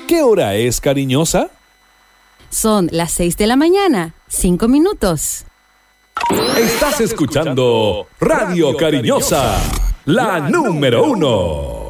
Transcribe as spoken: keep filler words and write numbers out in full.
¿Qué hora es, cariñosa? Son las seis de la mañana, cinco minutos. Estás escuchando Radio Cariñosa, la número uno.